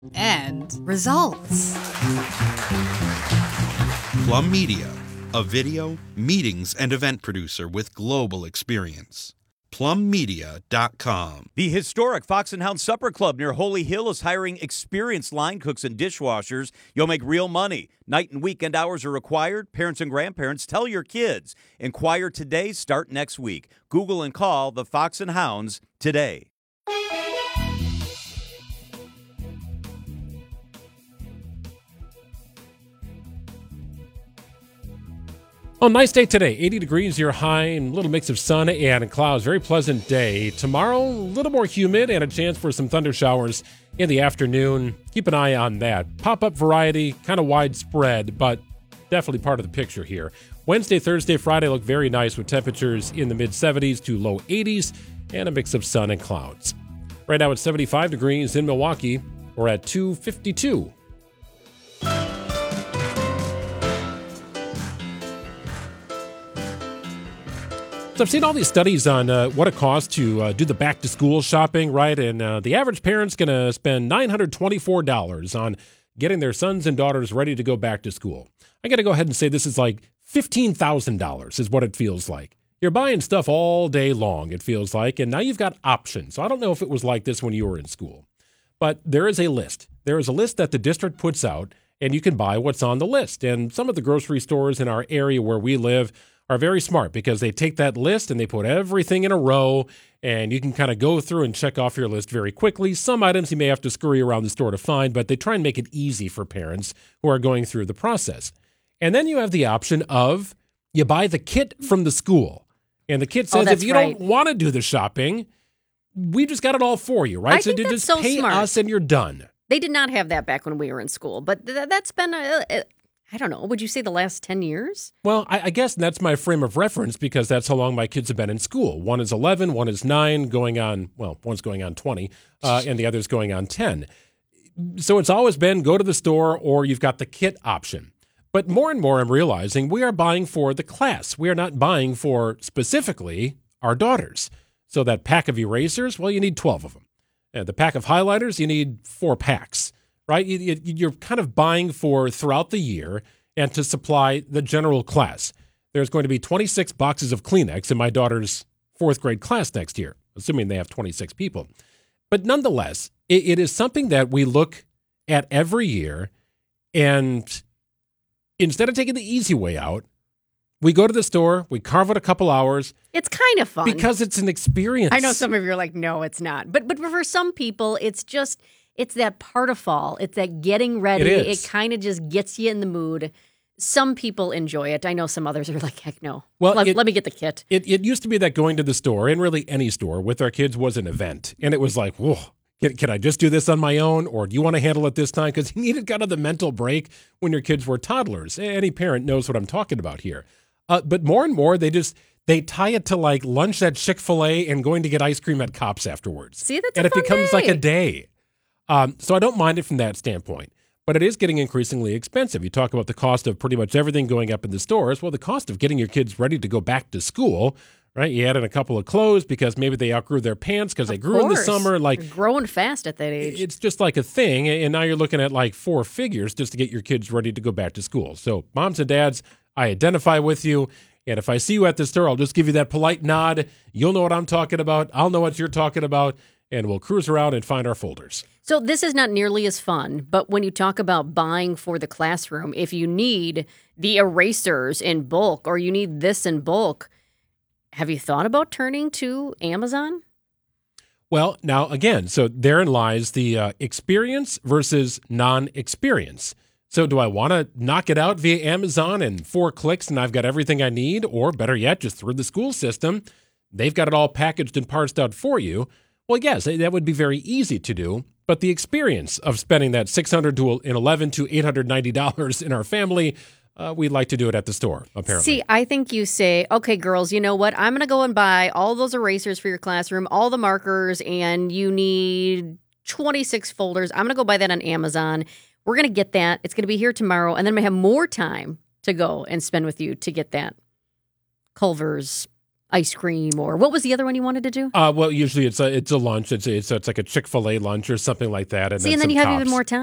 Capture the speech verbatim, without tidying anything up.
And results. Plum Media, a video, meetings, and event producer with global experience. plum media dot com. The historic Fox and Hound Supper Club near Holy Hill is hiring experienced line cooks and dishwashers. You'll make real money. Night and weekend hours are required. Parents and grandparents, tell your kids. Inquire today, start next week. Google and call the Fox and Hounds today. Oh, nice day today. eighty degrees, your high, and a little mix of sun and clouds. Very pleasant day. Tomorrow, a little more humid and a chance for some thunder showers in the afternoon. Keep an eye on that. Pop-up variety, kind of widespread, but definitely part of the picture here. Wednesday, Thursday, Friday look very nice with temperatures in the mid-seventies to low eighties and a mix of sun and clouds. Right now it's seventy-five degrees in Milwaukee. We're at two fifty-two. So I've seen all these studies on uh, what it costs to uh, do the back-to-school shopping, right? And uh, the average parent's going to spend nine hundred twenty-four dollars on getting their sons and daughters ready to go back to school. I got to go ahead and say this is like fifteen thousand dollars is what it feels like. You're buying stuff all day long, it feels like, and now you've got options. So I don't know if it was like this when you were in school. But there is a list. There is a list that the district puts out, and you can buy what's on the list. And some of the grocery stores in our area where we live are very smart because they take that list and they put everything in a row, and you can kind of go through and check off your list very quickly. Some items you may have to scurry around the store to find, but they try and make it easy for parents who are going through the process. And then you have the option of you buy the kit from the school. And the kit says, oh, if you right. don't want to do the shopping, we just got it all for you, right? I so think you that's just so pay smart. us and you're done. They did not have that back when we were in school, but th- that's been, a, a, I don't know, would you say the last ten years? Well, I, I guess that's my frame of reference because that's how long my kids have been in school. One is eleven, one is nine, going on, well, one's going on twenty, uh, and the other's going on ten. So it's always been go to the store or you've got the kit option. But more and more I'm realizing we are buying for the class. We are not buying for specifically our daughters. So that pack of erasers, well, you need twelve of them. And the pack of highlighters, you need four packs, right? You, you, you're kind of buying for throughout the year and to supply the general class. There's going to be twenty-six boxes of Kleenex in my daughter's fourth grade class next year, assuming they have twenty-six people. But nonetheless, it, it is something that we look at every year, and instead of taking the easy way out, we go to the store, we carve out a couple hours. It's kind of fun. Because it's an experience. I know some of you are like, no, it's not. But but for some people, it's just, it's that part of fall. It's that getting ready. It is. It kind of just gets you in the mood. Some people enjoy it. I know some others are like, heck no. Well, let, it, let me get the kit. It, it used to be that going to the store, and really any store, with our kids was an event. And it was like, whoa, can, can I just do this on my own? Or do you want to handle it this time? Because you needed kind of the mental break when your kids were toddlers. Any parent knows what I'm talking about here. Uh, but more and more, they just, they tie it to like lunch at Chick-fil-A and going to get ice cream at Cops afterwards. See, that's And a it fun becomes day. like a day. Um, so I don't mind it from that standpoint. But it is getting increasingly expensive. You talk about the cost of pretty much everything going up in the stores. Well, the cost of getting your kids ready to go back to school, right? You add in a couple of clothes because maybe they outgrew their pants because they Of grew in the course. summer. Like They're growing fast at that age. it's just like a thing. And now you're looking at like four figures just to get your kids ready to go back to school. So moms and dads, I identify with you. And if I see you at the store, I'll just give you that polite nod. You'll know what I'm talking about. I'll know what you're talking about. And we'll cruise around and find our folders. So this is not nearly as fun, but when you talk about buying for the classroom, if you need the erasers in bulk or you need this in bulk, have you thought about turning to Amazon? Well, now again, so therein lies the uh, experience versus non-experience. So do I want to knock it out via Amazon in four clicks and I've got everything I need? Or better yet, just through the school system, they've got it all packaged and parsed out for you. Well, yes, that would be very easy to do. But the experience of spending that six hundred dollars to eleven to eight hundred ninety dollars in our family, uh, we'd like to do it at the store, apparently. See, I think you say, okay, girls, you know what? I'm going to go and buy all those erasers for your classroom, all the markers, and you need twenty-six folders. I'm going to go buy that on Amazon. We're going to get that. It's going to be here tomorrow. And then we have more time to go and spend with you to get that Culver's ice cream, or what was the other one you wanted to do? Uh, well, usually it's a it's a lunch. It's a, it's, a, it's like a Chick-fil-A lunch or something like that. And See, then and then some you have tops. even more time.